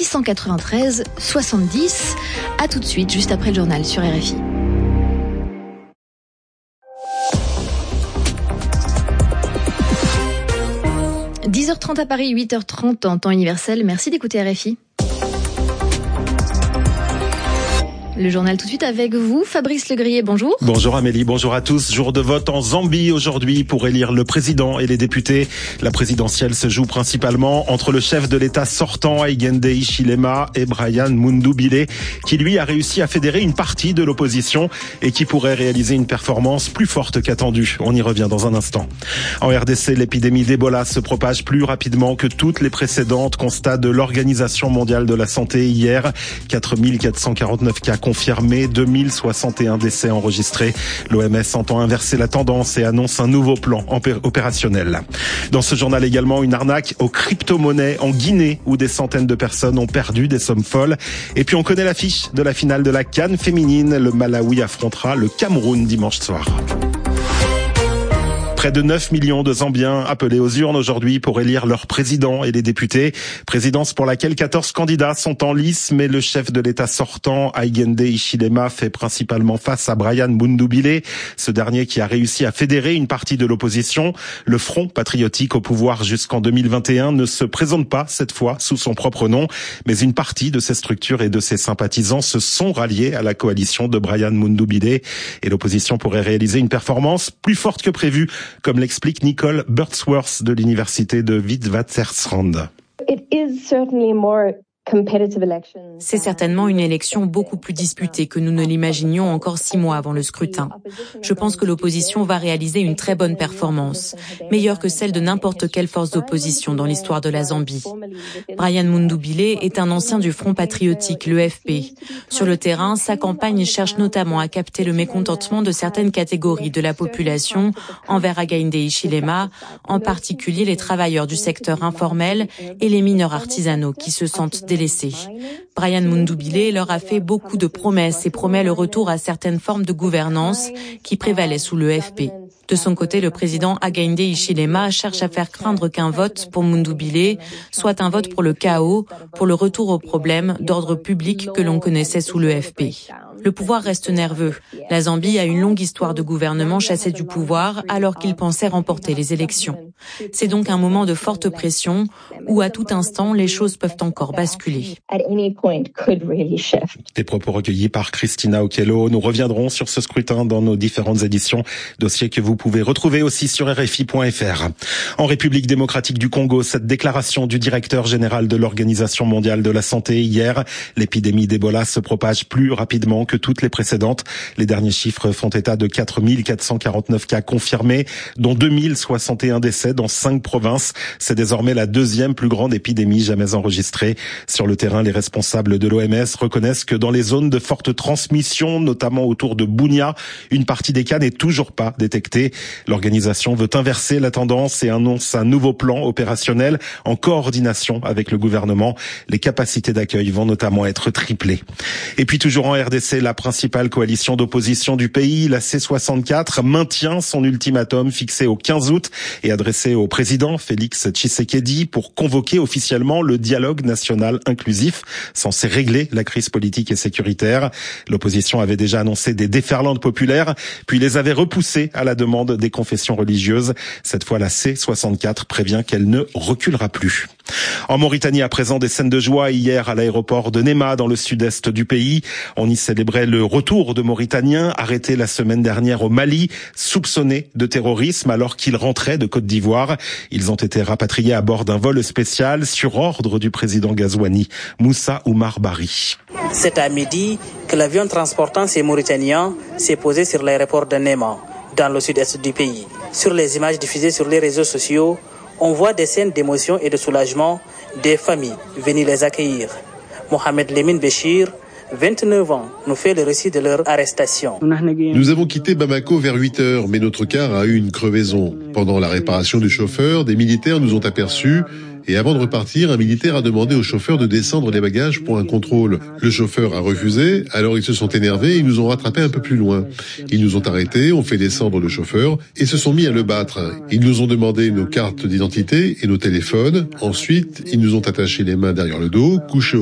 693 70. À tout de suite, juste après le journal sur RFI. « 10h30 à Paris, 8h30 en temps universel. Merci d'écouter RFI. Le journal tout de suite avec vous, Fabrice Legrier, bonjour. Bonjour Amélie, bonjour à tous. Jour de vote en Zambie aujourd'hui pour élire le président et les députés. La présidentielle se joue principalement entre le chef de l'État sortant, Hakainde Hichilema, et Brian Mundubile, qui lui a réussi à fédérer une partie de l'opposition et qui pourrait réaliser une performance plus forte qu'attendue. On y revient dans un instant. En RDC, l'épidémie d'Ebola se propage plus rapidement que toutes les précédentes, constat de l'Organisation mondiale de la santé hier. 4449 cas confirmé, 2061 décès enregistrés. L'OMS entend inverser la tendance et annonce un nouveau plan opérationnel. Dans ce journal également, une arnaque aux crypto-monnaies en Guinée où des centaines de personnes ont perdu des sommes folles. Et puis on connaît l'affiche de la finale de la CAN féminine. Le Malawi affrontera le Cameroun dimanche soir. Près de 9 millions de Zambiens appelés aux urnes aujourd'hui pour élire leur président et les députés. Présidence pour laquelle 14 candidats sont en lice, mais le chef de l'État sortant, Hakainde Hichilema, fait principalement face à Brian Mundubile, ce dernier qui a réussi à fédérer une partie de l'opposition. Le Front patriotique au pouvoir jusqu'en 2021 ne se présente pas cette fois sous son propre nom, mais une partie de ses structures et de ses sympathisants se sont ralliés à la coalition de Brian Mundubile et l'opposition pourrait réaliser une performance plus forte que prévue, comme l'explique Nicole Burtsworth de l'université de Witwatersrand. C'est certainement une élection beaucoup plus disputée que nous ne l'imaginions encore 6 mois avant le scrutin. Je pense que l'opposition va réaliser une très bonne performance, meilleure que celle de n'importe quelle force d'opposition dans l'histoire de la Zambie. Brian Mundubile est un ancien du Front patriotique, le FP. Sur le terrain, sa campagne cherche notamment à capter le mécontentement de certaines catégories de la population envers Hakainde Hichilema, en particulier les travailleurs du secteur informel et les mineurs artisanaux qui se sentent délaissés. Brian Mundubile leur a fait beaucoup de promesses et promet le retour à certaines formes de gouvernance qui prévalaient sous le FP. De son côté, le président Hakainde Hichilema cherche à faire craindre qu'un vote pour Mundubile soit un vote pour le chaos, pour le retour aux problèmes d'ordre public que l'on connaissait sous le FP. Le pouvoir reste nerveux. La Zambie a une longue histoire de gouvernement chassé du pouvoir alors qu'il pensait remporter les élections. C'est donc un moment de forte pression où à tout instant les choses peuvent encore basculer. Des propos recueillis par Christina Okello. Nous reviendrons sur ce scrutin dans nos différentes éditions, dossier que vous pouvez retrouver aussi sur RFI.fr. En République démocratique du Congo, cette déclaration du directeur général de l'Organisation mondiale de la santé hier, l'épidémie d'Ebola se propage plus rapidement que toutes les précédentes. Les derniers chiffres font état de 4449 cas confirmés, dont 2061 décès dans 5 provinces. C'est désormais la deuxième plus grande épidémie jamais enregistrée. Sur le terrain, les responsables de l'OMS reconnaissent que dans les zones de forte transmission, notamment autour de Bunia, une partie des cas n'est toujours pas détectée. L'organisation veut inverser la tendance et annonce un nouveau plan opérationnel en coordination avec le gouvernement. Les capacités d'accueil vont notamment être triplées. Et puis toujours en RDC, la principale coalition d'opposition du pays, la C64, maintient son ultimatum fixé au 15 août et adressé au président Félix Tshisekedi pour convoquer officiellement le dialogue national inclusif, censé régler la crise politique et sécuritaire. L'opposition avait déjà annoncé des déferlantes populaires, puis les avait repoussées à la demande des confessions religieuses. Cette fois, la C64 prévient qu'elle ne reculera plus. En Mauritanie, à présent, des scènes de joie hier à l'aéroport de Néma, dans le sud-est du pays. On y célébrait le retour de Mauritaniens arrêtés la semaine dernière au Mali, soupçonnés de terrorisme alors qu'ils rentraient de Côte d'Ivoire. Ils ont été rapatriés à bord d'un vol spécial sur ordre du président Ghazouani, Moussa Oumar Bari. C'est à midi que l'avion transportant ces Mauritaniens s'est posé sur l'aéroport de Néma, dans le sud-est du pays. Sur les images diffusées sur les réseaux sociaux, on voit des scènes d'émotion et de soulagement des familles venues les accueillir. Mohamed Lemine Béchir, 29 ans, nous fait le récit de leur arrestation. Nous avons quitté Bamako vers 8 heures, mais notre car a eu une crevaison. Pendant la réparation du chauffeur, des militaires nous ont aperçus. Et avant de repartir, un militaire a demandé au chauffeur de descendre les bagages pour un contrôle. Le chauffeur a refusé, alors ils se sont énervés et ils nous ont rattrapés un peu plus loin. Ils nous ont arrêtés, ont fait descendre le chauffeur et se sont mis à le battre. Ils nous ont demandé nos cartes d'identité et nos téléphones. Ensuite, ils nous ont attaché les mains derrière le dos, couchés